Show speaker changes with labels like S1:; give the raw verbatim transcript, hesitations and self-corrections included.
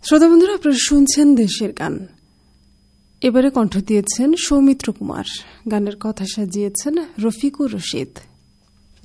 S1: শ্রোতা বন্ধুরা, আপনারা শুনছেন দেশের গান। এবারে কণ্ঠ দিয়েছেন সৌমিত্র কুমার, গানের কথা সাজিয়েছেন রফিকুর রশিদ।